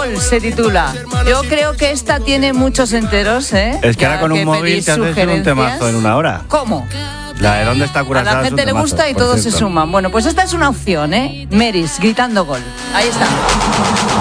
Gol se titula. Yo creo que esta tiene muchos enteros, ¿eh? Es que ahora con un móvil te haces un temazo en una hora. ¿Cómo? La de ¿Dónde está Curazao? A la gente le gusta y todos se suman. Bueno, pues esta es una opción, ¿eh? Meris, gritando gol. Ahí está.